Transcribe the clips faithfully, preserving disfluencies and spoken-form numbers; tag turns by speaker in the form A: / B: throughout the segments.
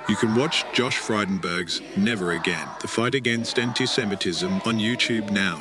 A: You can watch Josh Frydenberg's Never Again, the fight against anti-Semitism on YouTube now.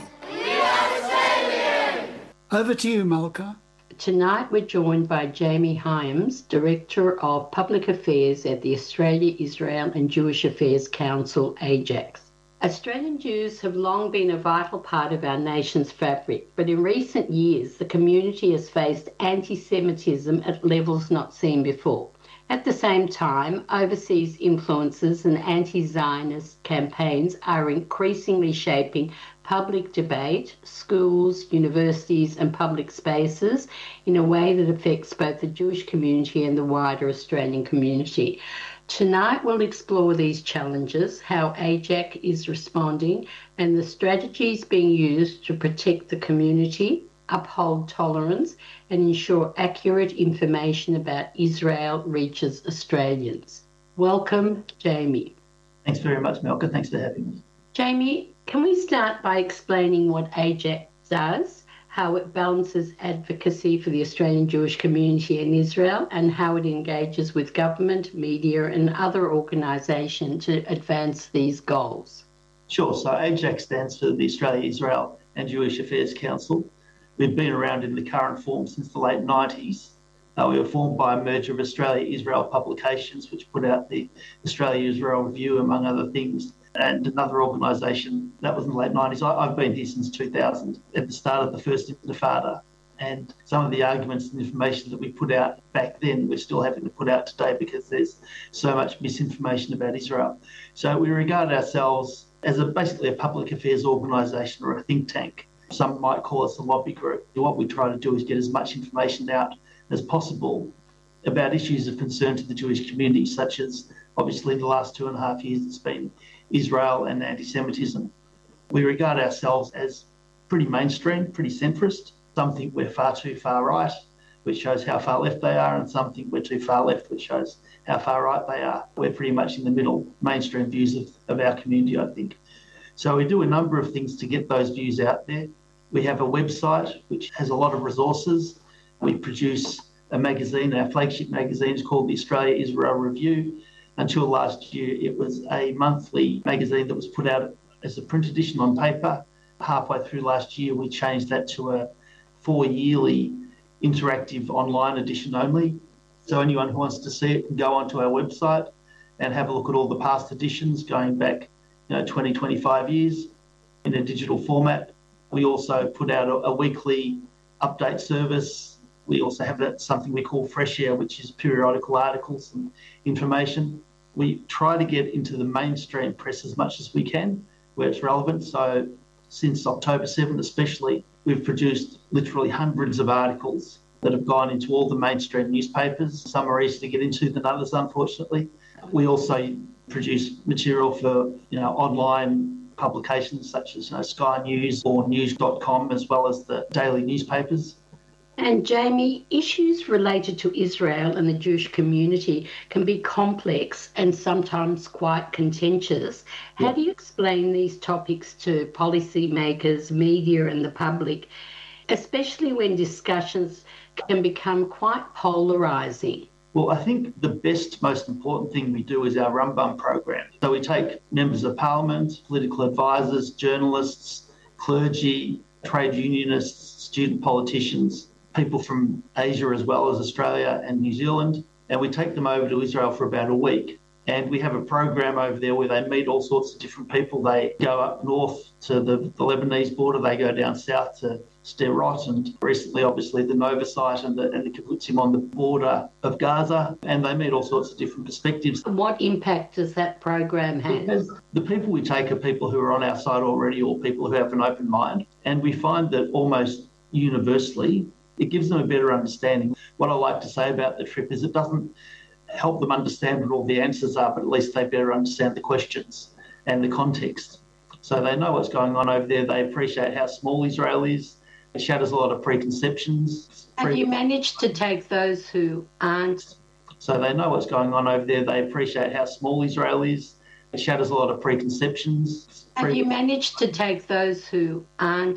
B: Over to you, Malka.
C: Tonight we're joined by Jamie Hyams, Director of Public Affairs at the Australia, Israel and Jewish Affairs Council, AJAX. Australian Jews have long been a vital part of our nation's fabric, but in recent years the community has faced anti-Semitism at levels not seen before. At the same time, overseas influences and anti-Zionist campaigns are increasingly shaping public debate, schools, universities and public spaces in a way that affects both the Jewish community and the wider Australian community. Tonight we'll explore these challenges, how AJAC is responding and the strategies being used to protect the community, uphold tolerance and ensure accurate information about Israel reaches Australians. Welcome, Jamie.
D: Thanks very much, Malka. Thanks for having me.
C: Jamie, can we start by explaining what AJAC does, how it balances advocacy for the Australian Jewish community in Israel, and how it engages with government, media and other organisations to advance these goals?
D: Sure. So AJAC stands for the Australia, Israel and Jewish Affairs Council. We've been around in the current form since the late nineties. Uh, we were formed by a merger of Australia Israel Publications, which put out the Australia Israel Review, among other things, and another organisation. That was in the late nineties. I, I've been here since two thousand, at the start of the first Intifada. And some of the arguments and information that we put out back then, we're still having to put out today because there's so much misinformation about Israel. So we regard ourselves as a, basically a public affairs organisation or a think tank. Some might call us a lobby group. What we try to do is get as much information out as possible about issues of concern to the Jewish community, such as obviously the last two and a half years it's been Israel and anti-Semitism. We regard ourselves as pretty mainstream, pretty centrist. Some think we're far too far right, which shows how far left they are, and some think we're too far left, which shows how far right they are. We're pretty much in the middle, mainstream views of, of our community, I think. So we do a number of things to get those views out there. We have a website which has a lot of resources. We produce a magazine, our flagship magazine is called the Australia Israel Review. Until last year, it was a monthly magazine that was put out as a print edition on paper. Halfway through last year, we changed that to a four-yearly interactive online edition only. So anyone who wants to see it can go onto our website and have a look at all the past editions going back, you know, twenty, twenty-five years in a digital format. We also put out a, a weekly update service. We also have that, something we call Fresh Air, which is periodical articles and information. We try to get into the mainstream press as much as we can where it's relevant. So since October seventh especially, we've produced literally hundreds of articles that have gone into all the mainstream newspapers. Some are easier to get into than others, unfortunately. We also produce material for, you know, online publications such as, you know, Sky News or news dot com, as well as the daily newspapers.
C: And Jamie, issues related to Israel and the Jewish community can be complex and sometimes quite contentious. How yeah. do you explain these topics to policymakers, media and the public, especially when discussions can become quite polarising?
D: Well, I think the best, most important thing we do is our Rambam program. So we take members of parliament, political advisors, journalists, clergy, trade unionists, student politicians, people from Asia as well as Australia and New Zealand, and we take them over to Israel for about a week. And we have a program over there where they meet all sorts of different people. They go up north to the, the Lebanese border, they go down south to Sderot, and recently, obviously, the Nova site and the, and the kibbutzim on the border of Gaza, and they meet all sorts of different perspectives.
C: What impact does that program have?
D: The people we take are people who are on our side already or people who have an open mind, and we find that almost universally, it gives them a better understanding. What I like to say about the trip is it doesn't help them understand what all the answers are, but at least they better understand the questions and the context. So they know what's going on over there. They appreciate how small Israel is. It shatters a lot of preconceptions.
C: Have you managed to take those who aren't?
D: So they know what's going on over there. They appreciate how small Israel is. It shatters a lot of preconceptions.
C: Have you managed to take those who aren't